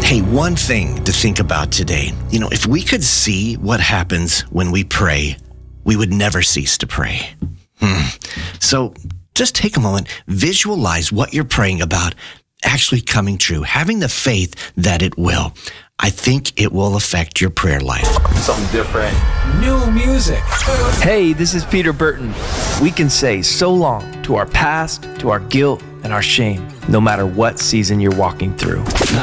Hey, one thing to think about today. If we could see what happens when we pray, we would never cease to pray. So just take a moment, visualize what you're praying about actually coming true, having the faith that it will. I think it will affect your prayer life. Something different. New music. Hey, this is Peter Burton. We can say so long to our past, to our guilt, and our shame, no matter what season you're walking through.